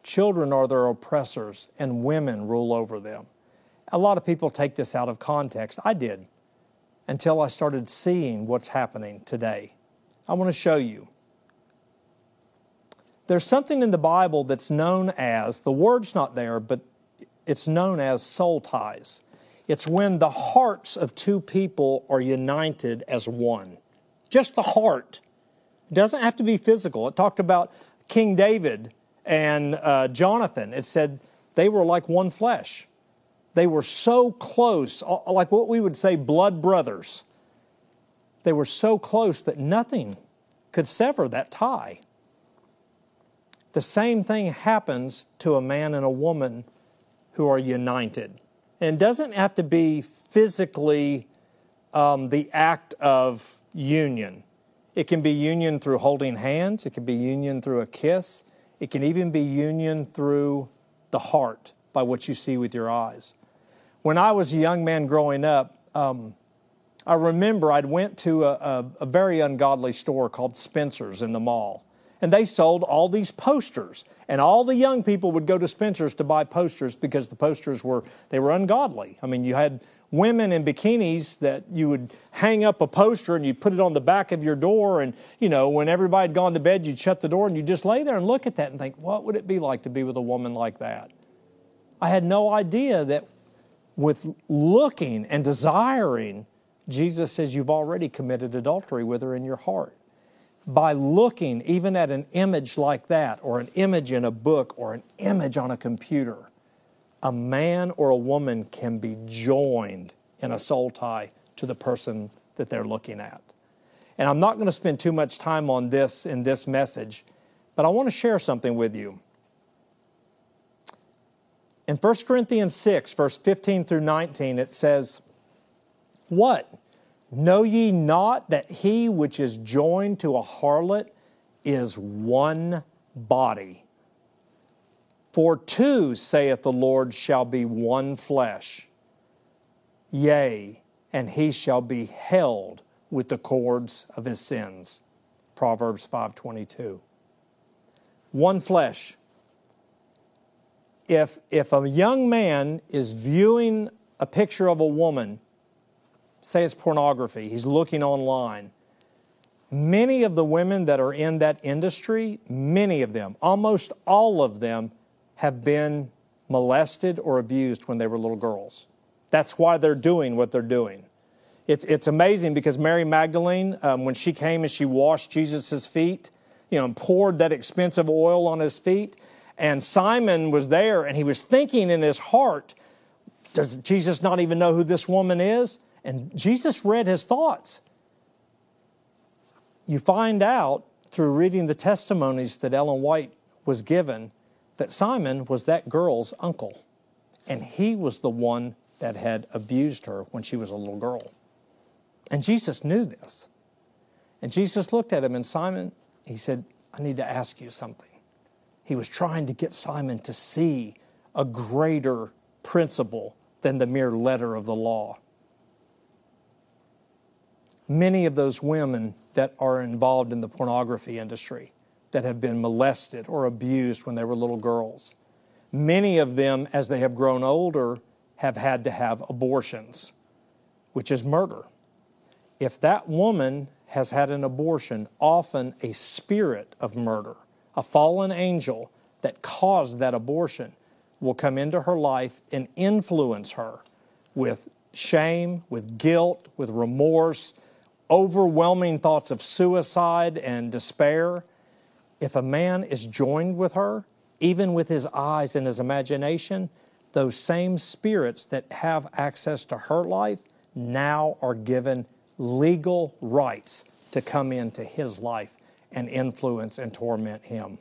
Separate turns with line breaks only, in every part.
Children are their oppressors, and women rule over them. A lot of people take this out of context. I did, until I started seeing what's happening today. I want to show you. There's something in the Bible that's known as, the word's not there, but it's known as soul ties. It's when the hearts of two people are united as one. Just the heart. It doesn't have to be physical. It talked about King David and Jonathan. It said they were like one flesh. They were so close, like what we would say blood brothers. They were so close that nothing could sever that tie. The same thing happens to a man and a woman who are united. And it doesn't have to be physically the act of union. It can be union through holding hands. It can be union through a kiss. It can even be union through the heart by what you see with your eyes. When I was a young man growing up, I remember I went to a very ungodly store called Spencer's in the mall. And they sold all these posters. And all the young people would go to Spencer's to buy posters because the posters were ungodly. I mean, you had women in bikinis that you would hang up a poster and you'd put it on the back of your door. And, you know, when everybody had gone to bed, you'd shut the door and you'd just lay there and look at that and think, what would it be like to be with a woman like that? I had no idea that with looking and desiring, Jesus says you've already committed adultery with her in your heart. By looking even at an image like that, or an image in a book, or an image on a computer, a man or a woman can be joined in a soul tie to the person that they're looking at. And I'm not going to spend too much time on this in this message, but I want to share something with you. In 1 Corinthians 6, verse 15 through 19, it says, "What? Know ye not that he which is joined to a harlot is one body? For two, saith the Lord, shall be one flesh. Yea, and he shall be held with the cords of his sins." Proverbs 5:22. One flesh. If a young man is viewing a picture of a woman, say it's pornography, he's looking online, many of the women that are in that industry, many of them, almost all of them, have been molested or abused when they were little girls. That's why they're doing what they're doing. It's amazing because Mary Magdalene, when she came and she washed Jesus' feet, and poured that expensive oil on his feet, and Simon was there and he was thinking in his heart, does Jesus not even know who this woman is? And Jesus read his thoughts. You find out through reading the testimonies that Ellen White was given that Simon was that girl's uncle. And he was the one that had abused her when she was a little girl. And Jesus knew this. And Jesus looked at him, and Simon, he said, I need to ask you something. He was trying to get Simon to see a greater principle than the mere letter of the law. Many of those women that are involved in the pornography industry that have been molested or abused when they were little girls, many of them, as they have grown older, have had to have abortions, which is murder. If that woman has had an abortion, often a spirit of murder, a fallen angel that caused that abortion, will come into her life and influence her with shame, with guilt, with remorse, overwhelming thoughts of suicide and despair. If a man is joined with her, even with his eyes and his imagination, those same spirits that have access to her life now are given legal rights to come into his life and influence and torment him.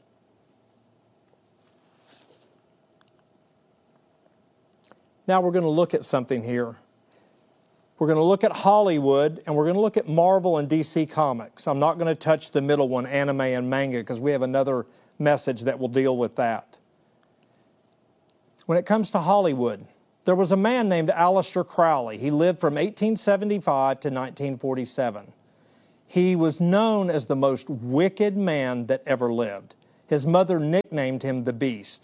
Now we're going to look at something here. We're going to look at Hollywood, and we're going to look at Marvel and DC Comics. I'm not going to touch the middle one, anime and manga, because we have another message that will deal with that. When it comes to Hollywood, there was a man named Aleister Crowley. He lived from 1875 to 1947. He was known as the most wicked man that ever lived. His mother nicknamed him the Beast.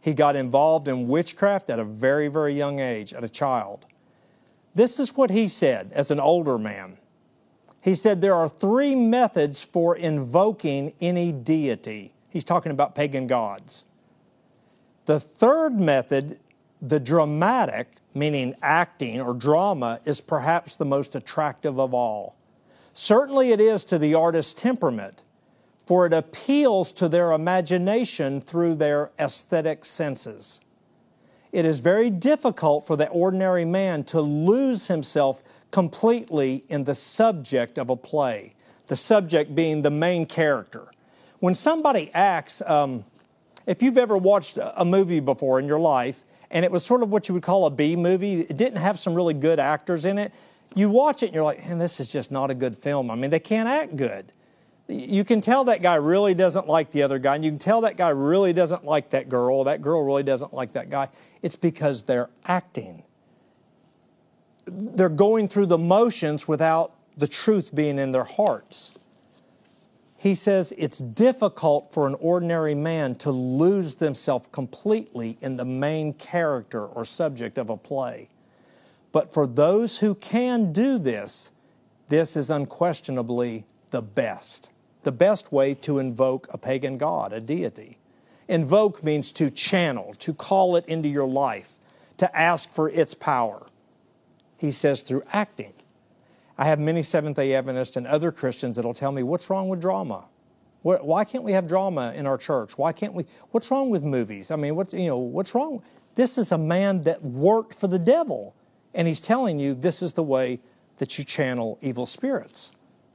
He got involved in witchcraft at a very, very young age, at a child. This is what he said as an older man. He said there are 3 methods for invoking any deity. He's talking about pagan gods. The third method, the dramatic, meaning acting or drama, is perhaps the most attractive of all. Certainly it is to the artist's temperament, for it appeals to their imagination through their aesthetic senses. It is very difficult for the ordinary man to lose himself completely in the subject of a play, the subject being the main character. When somebody acts, if you've ever watched a movie before in your life, and it was sort of what you would call a B movie, it didn't have some really good actors in it, you watch it and you're like, man, this is just not a good film. I mean, they can't act good. You can tell that guy really doesn't like the other guy, and you can tell that guy really doesn't like that girl really doesn't like that guy. It's because they're acting. They're going through the motions without the truth being in their hearts. He says it's difficult for an ordinary man to lose themselves completely in the main character or subject of a play. But for those who can do this, this is unquestionably the best way to invoke a pagan god, a deity. Invoke means to channel, to call it into your life, to ask for its power. He says through acting. I have many Seventh-day Adventists and other Christians that will tell me, what's wrong with drama? Why can't we have drama in our church? What's wrong with movies? I mean, what's wrong? This is a man that worked for the devil, and he's telling you this is the way that you channel evil spirits.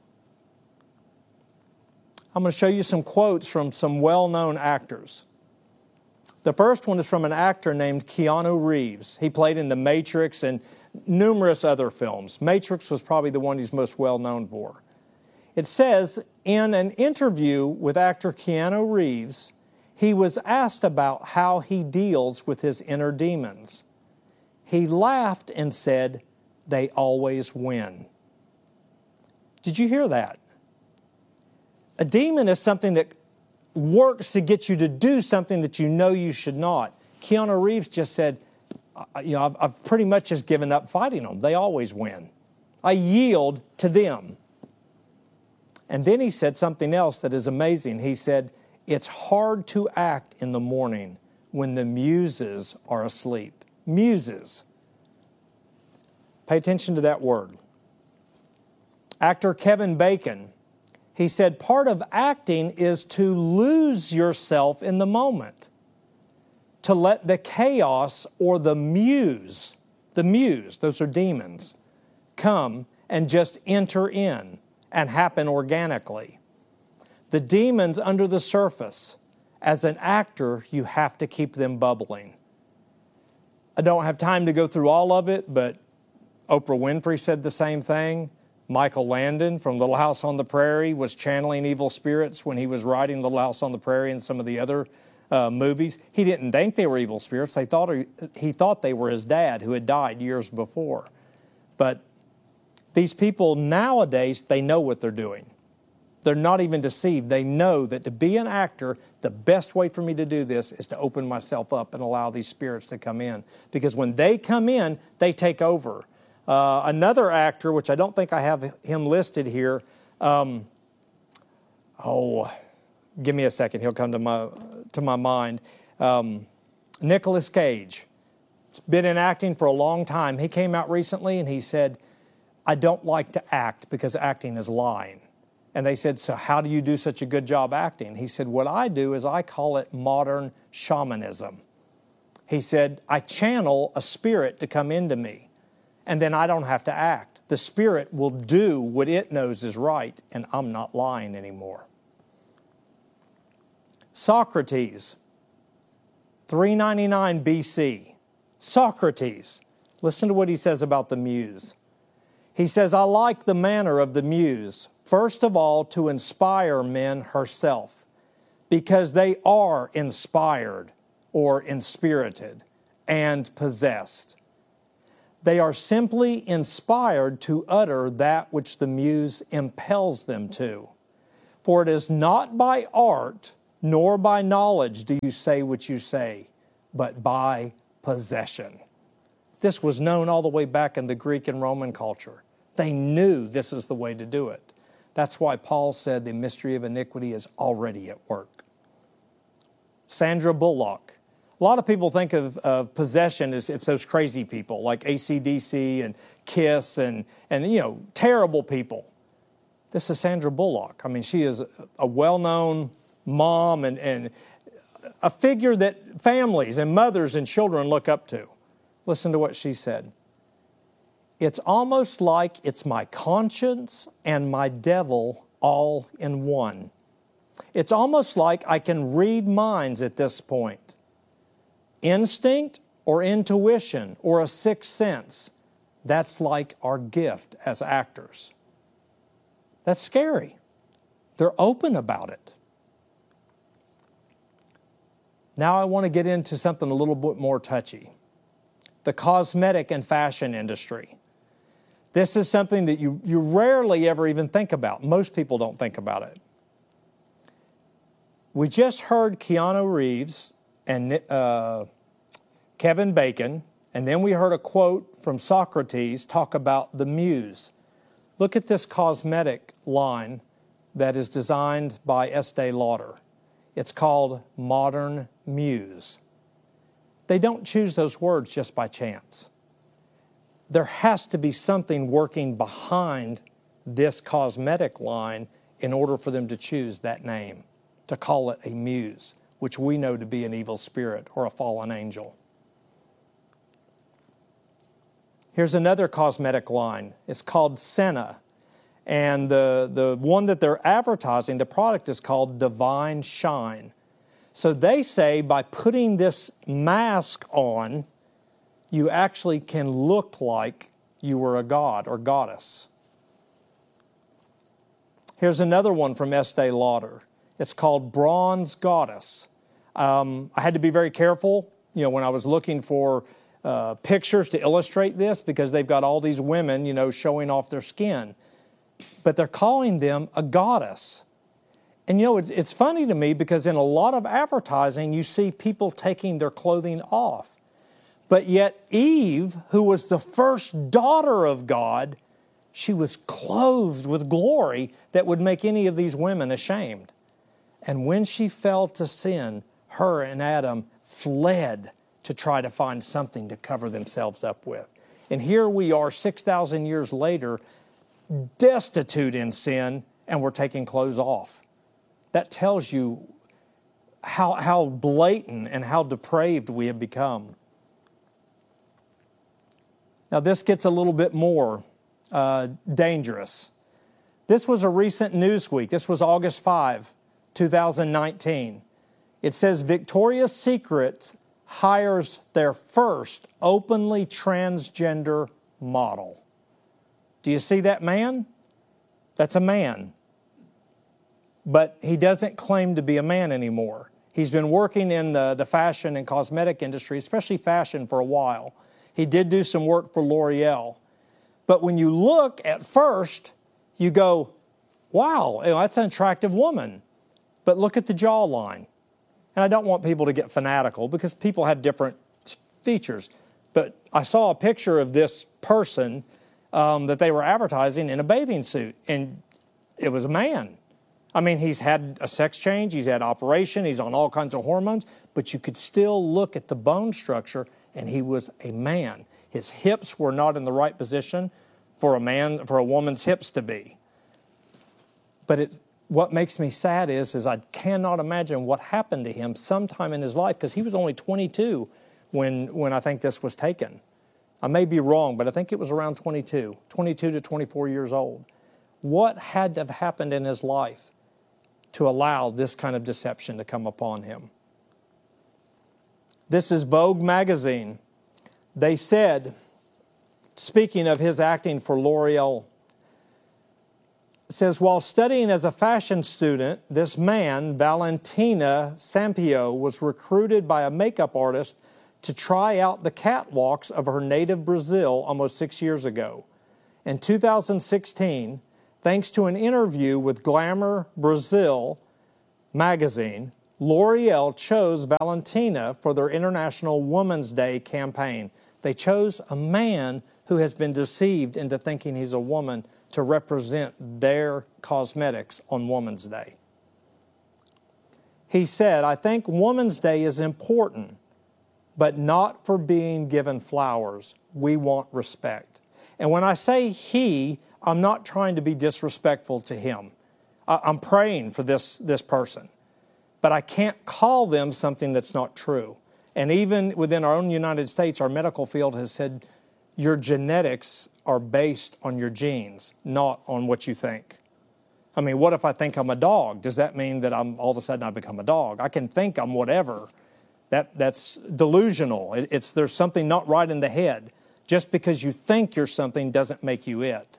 I'm going to show you some quotes from some well-known actors. The first one is from an actor named Keanu Reeves. He played in The Matrix and numerous other films. Matrix was probably the one he's most well known for. It says, in an interview with actor Keanu Reeves, he was asked about how he deals with his inner demons. He laughed and said, "They always win." Did you hear that? A demon is something that works to get you to do something that you know you should not. Keanu Reeves just said, I've pretty much just given up fighting them. They always win. I yield to them. And then he said something else that is amazing. He said, it's hard to act in the morning when the muses are asleep. Muses. Pay attention to that word. Actor Kevin Bacon, he said, part of acting is to lose yourself in the moment, to let the chaos or the muse, those are demons, come and just enter in and happen organically. The demons under the surface, as an actor, you have to keep them bubbling. I don't have time to go through all of it, but Oprah Winfrey said the same thing. Michael Landon from Little House on the Prairie was channeling evil spirits when he was writing Little House on the Prairie and some of the other movies. He didn't think they were evil spirits. He thought they were his dad who had died years before. But these people nowadays, they know what they're doing. They're not even deceived. They know that to be an actor, the best way for me to do this is to open myself up and allow these spirits to come in. Because when they come in, they take over. Another actor, which I don't think I have him listed here. Give me a second. He'll come to my mind. Nicolas Cage. He's been in acting for a long time. He came out recently and he said, I don't like to act because acting is lying. And they said, so how do you do such a good job acting? He said, what I do is I call it modern shamanism. He said, I channel a spirit to come into me. And then I don't have to act. The spirit will do what it knows is right, and I'm not lying anymore. Socrates, 399 BC. Socrates, listen to what he says about the muse. He says, I like the manner of the muse, first of all, to inspire men herself, because they are inspired or inspirited and possessed. They are simply inspired to utter that which the muse impels them to. For it is not by art nor by knowledge do you say what you say, but by possession. This was known all the way back in the Greek and Roman culture. They knew this is the way to do it. That's why Paul said the mystery of iniquity is already at work. Sandra Bullock. A lot of people think of possession as it's those crazy people like AC/DC and KISS and terrible people. This is Sandra Bullock. I mean, she is a well-known mom and a figure that families and mothers and children look up to. Listen to what she said. It's almost like it's my conscience and my devil all in one. It's almost like I can read minds at this point. Instinct or intuition or a sixth sense, that's like our gift as actors. That's scary. They're open about it. Now I want to get into something a little bit more touchy. The cosmetic and fashion industry. This is something that you rarely ever even think about. Most people don't think about it. We just heard Keanu Reeves and Kevin Bacon, and then we heard a quote from Socrates talk about the muse. Look at this cosmetic line that is designed by Estee Lauder. It's called Modern Muse. They don't choose those words just by chance. There has to be something working behind this cosmetic line in order for them to choose that name, to call it a muse, which we know to be an evil spirit or a fallen angel. Here's another cosmetic line. It's called Senna. And the one that they're advertising, the product is called Divine Shine. So they say by putting this mask on, you actually can look like you were a god or goddess. Here's another one from Estee Lauder. It's called Bronze Goddess. I had to be very careful, when I was looking for pictures to illustrate this because they've got all these women, showing off their skin. But they're calling them a goddess. And it's funny to me because in a lot of advertising, you see people taking their clothing off. But yet Eve, who was the first daughter of God, she was clothed with glory that would make any of these women ashamed. And when she fell to sin, her and Adam fled to try to find something to cover themselves up with. And here we are 6,000 years later, destitute in sin, and we're taking clothes off. That tells you how blatant and how depraved we have become. Now this gets a little bit more dangerous. This was a recent Newsweek. This was August 5, 2019. It says Victoria's Secret hires their first openly transgender model. Do you see that man? That's a man. But he doesn't claim to be a man anymore. He's been working in the fashion and cosmetic industry, especially fashion, for a while. He did do some work for L'Oreal. But when you look at first, you go, wow, that's an attractive woman. But look at the jawline. And I don't want people to get fanatical because people have different features. But I saw a picture of this person that they were advertising in a bathing suit, and it was a man. I mean, he's had a sex change, he's had operation, he's on all kinds of hormones, but you could still look at the bone structure, and he was a man. His hips were not in the right position for a woman's hips to be. But what makes me sad is I cannot imagine what happened to him sometime in his life, because he was only 22 when I think this was taken. I may be wrong, but I think it was around 22 to 24 years old. What had to have happened in his life to allow this kind of deception to come upon him? This is Vogue magazine. They said, speaking of his acting for L'Oreal, it says, while studying as a fashion student, this man, Valentina Sampaio, was recruited by a makeup artist to try out the catwalks of her native Brazil almost 6 years ago. In 2016, thanks to an interview with Glamour Brazil magazine, L'Oreal chose Valentina for their International Women's Day campaign. They chose a man who has been deceived into thinking he's a woman to represent their cosmetics on Women's Day. He said, I think Women's Day is important, but not for being given flowers. We want respect. And when I say he, I'm not trying to be disrespectful to him. I'm praying for this person. But I can't call them something that's not true. And even within our own United States, our medical field has said your genetics are based on your genes, not on what you think. I mean, what if I think I'm a dog? Does that mean that all of a sudden I become a dog? I can think I'm whatever. That's delusional. There's something not right in the head. Just because you think you're something doesn't make you it.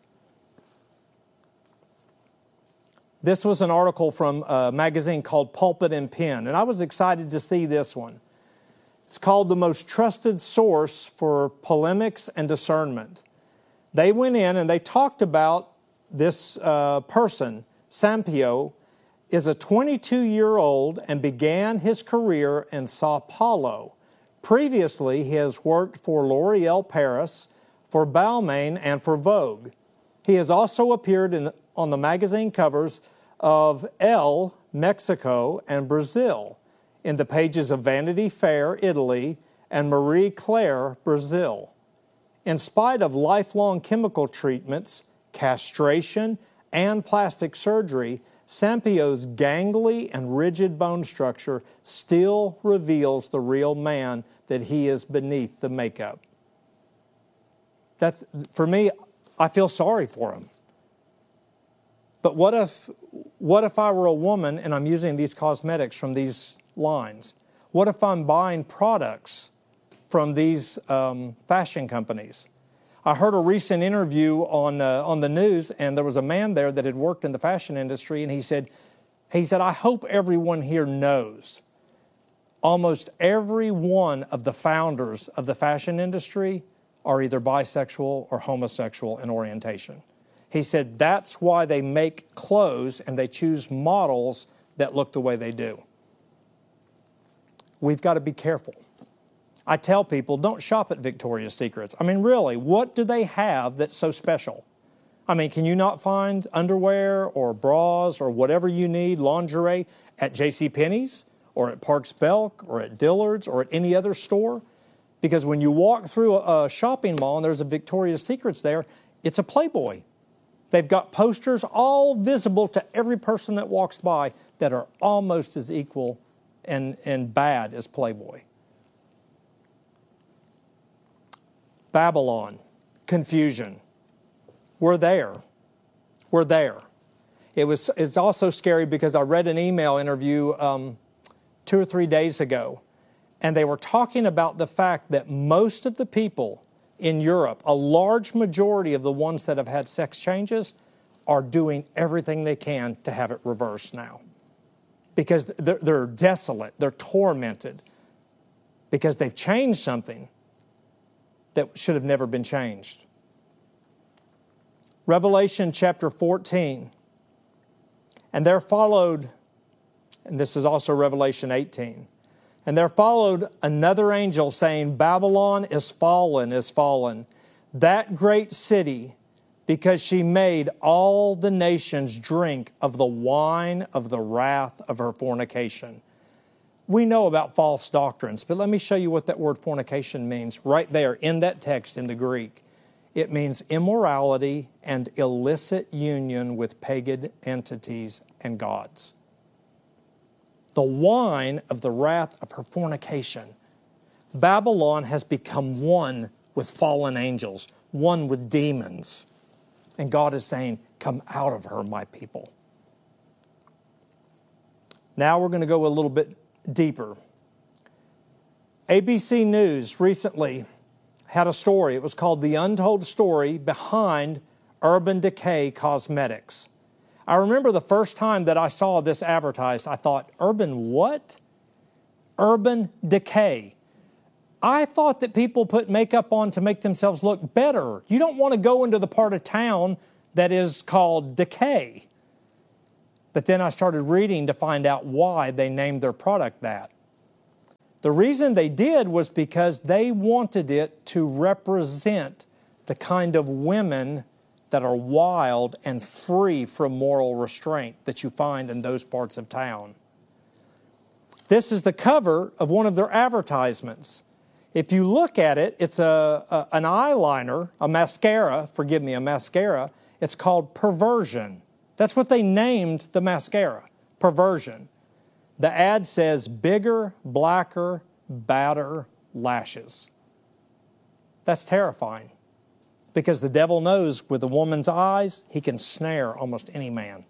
This was an article from a magazine called Pulpit and Pen, and I was excited to see this one. It's called The Most Trusted Source for Polemics and Discernment. They went in and they talked about this person, Sampaio, is a 22-year-old and began his career in Sao Paulo. Previously, he has worked for L'Oreal Paris, for Balmain, and for Vogue. He has also appeared on the magazine covers of Elle, Mexico, and Brazil, in the pages of Vanity Fair, Italy, and Marie Claire, Brazil. In spite of lifelong chemical treatments, castration, and plastic surgery, Sampaio's gangly and rigid bone structure still reveals the real man that he is beneath the makeup. For me, I feel sorry for him. But what if I were a woman and I'm using these cosmetics from these lines? What if I'm buying products from these fashion companies? I heard a recent interview on the news, and there was a man there that had worked in the fashion industry, and he said, I hope everyone here knows almost every one of the founders of the fashion industry are either bisexual or homosexual in orientation. He said that's why they make clothes and they choose models that look the way they do. We've got to be careful. I tell people, don't shop at Victoria's Secrets. I mean, really, what do they have that's so special? I mean, can you not find underwear or bras or whatever you need, lingerie, at JCPenney's or at Parks Belk or at Dillard's or at any other store? Because when you walk through a shopping mall and there's a Victoria's Secrets there, it's a Playboy. They've got posters all visible to every person that walks by that are almost as equal and bad as Playboy. Babylon, confusion. We're there. We're there. It's also scary because I read an email interview 2 or 3 days ago, and they were talking about the fact that most of the people in Europe, a large majority of the ones that have had sex changes, are doing everything they can to have it reversed now. Because they're desolate, they're tormented, because they've changed something that should have never been changed. Revelation chapter 14. And there followed, and this is also Revelation 18, and there followed another angel saying, Babylon is fallen, that great city, because she made all the nations drink of the wine of the wrath of her fornication. We know about false doctrines, but let me show you what that word fornication means right there in that text in the Greek. It means immorality and illicit union with pagan entities and gods. The wine of the wrath of her fornication. Babylon has become one with fallen angels, one with demons. And God is saying, come out of her, my people. Now we're going to go a little bit deeper. ABC News recently had a story. It was called The Untold Story Behind Urban Decay Cosmetics. I remember the first time that I saw this advertised, I thought, urban what? Urban Decay. I thought that people put makeup on to make themselves look better. You don't want to go into the part of town that is called decay. But then I started reading to find out why they named their product that. The reason they did was because they wanted it to represent the kind of women that are wild and free from moral restraint that you find in those parts of town. This is the cover of one of their advertisements. If you look at it, it's an eyeliner, a mascara. It's called Perversion. That's what they named the mascara, Perversion. The ad says bigger, blacker, badder lashes. That's terrifying, because the devil knows with a woman's eyes, he can snare almost any man.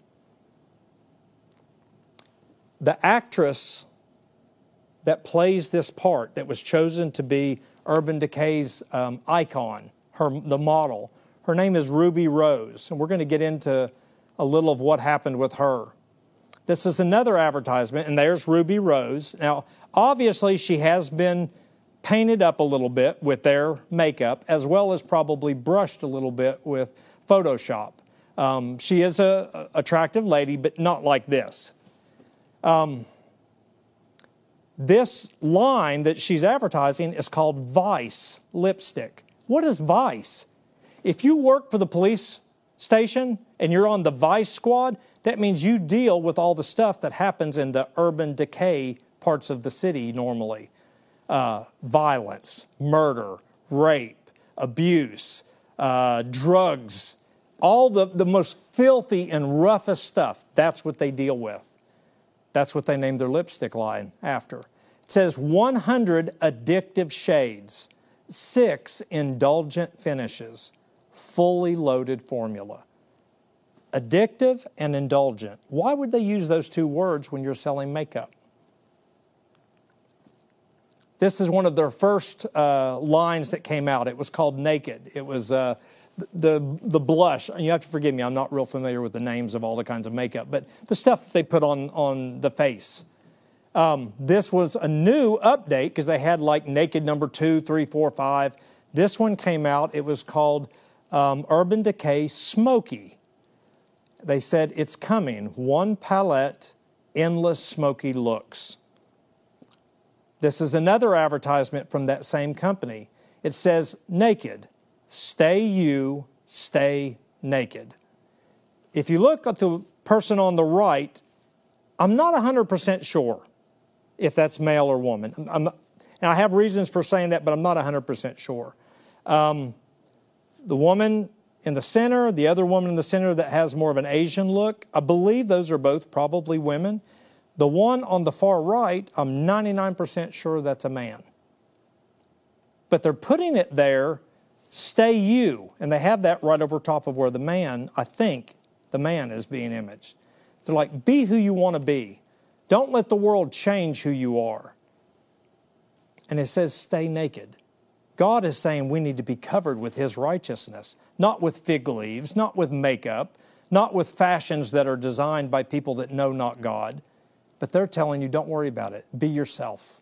The actress that plays this part, that was chosen to be Urban Decay's icon, the model, her name is Ruby Rose, and we're going to get into a little of what happened with her. This is another advertisement, and there's Ruby Rose. Now, obviously, she has been painted up a little bit with their makeup, as well as probably brushed a little bit with Photoshop. She is an attractive lady, but not like this. This line that she's advertising is called Vice lipstick. What is Vice? If you work for the police station and you're on the Vice squad, that means you deal with all the stuff that happens in the urban decay parts of the city normally. Violence, murder, rape, abuse, drugs, all the most filthy and roughest stuff. That's what they deal with. That's what they named their lipstick line after. It says 100 addictive shades, 6 indulgent finishes, fully loaded formula. Addictive and indulgent. Why would they use those two words when you're selling makeup? This is one of their first lines that came out. It was called Naked. It was the blush. And you have to forgive me, I'm not real familiar with the names of all the kinds of makeup, but the stuff that they put on the face. This was a new update because they had like Naked number 2, 3, 4, 5. This one came out. It was called Urban Decay Smoky. They said it's coming. One palette, endless smoky looks. This is another advertisement from that same company. It says Naked. Stay you, stay naked. If you look at the person on the right, I'm not 100% sure if that's male or woman. And I have reasons for saying that, but I'm not 100% sure. The woman in the center, the other woman in the center that has more of an Asian look, I believe those are both probably women. The one on the far right, I'm 99% sure that's a man. But they're putting it there, stay you, and they have that right over top of where the man, I think, the man is being imaged. They're like, be who you want to be. Don't let the world change who you are. And it says, stay naked. God is saying we need to be covered with His righteousness, not with fig leaves, not with makeup, not with fashions that are designed by people that know not God. But they're telling you, don't worry about it. Be yourself.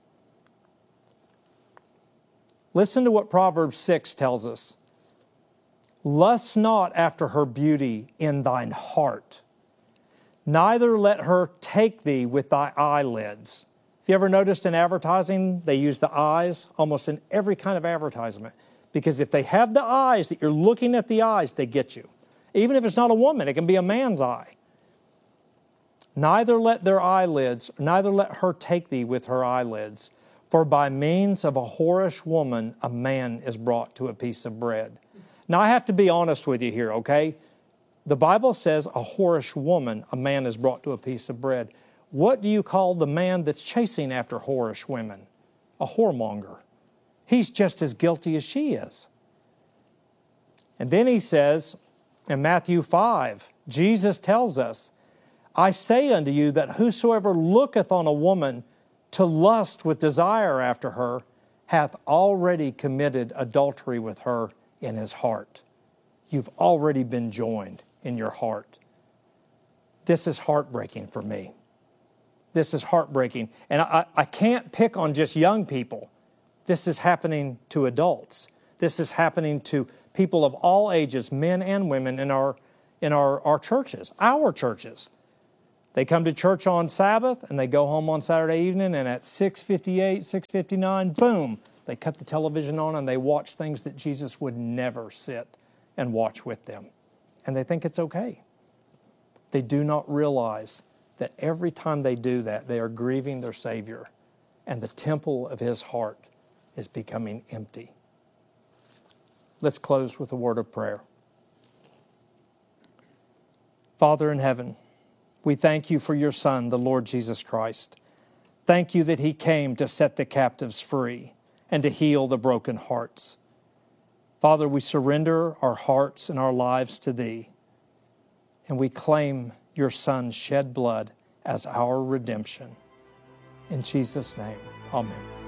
Listen to what Proverbs 6 tells us. Lust not after her beauty in thine heart, neither let her take thee with thy eyelids. Have you ever noticed in advertising, they use the eyes almost in every kind of advertisement? Because if they have the eyes, that you're looking at the eyes, they get you. Even if it's not a woman, it can be a man's eye. Neither let her take thee with her eyelids, for by means of a whorish woman, a man is brought to a piece of bread. Now, I have to be honest with you here, okay? The Bible says a whorish woman, a man is brought to a piece of bread. What do you call the man that's chasing after whorish women? A whoremonger. He's just as guilty as she is. And then he says, in Matthew 5, Jesus tells us, I say unto you that whosoever looketh on a woman to lust with desire after her hath already committed adultery with her in his heart. You've already been joined in your heart. This is heartbreaking for me. This is heartbreaking. And I can't pick on just young people. This is happening to adults. This is happening to people of all ages, men and women in our churches, our churches. They come to church on Sabbath and they go home on Saturday evening, and at 6:58, 6:59, boom, they cut the television on and they watch things that Jesus would never sit and watch with them. And they think it's okay. They do not realize that every time they do that, they are grieving their Savior, and the temple of His heart is becoming empty. Let's close with a word of prayer. Father in heaven, we thank You for Your Son, the Lord Jesus Christ. Thank You that He came to set the captives free and to heal the broken hearts. Father, we surrender our hearts and our lives to Thee, and we claim Your Son's shed blood as our redemption. In Jesus' name, amen.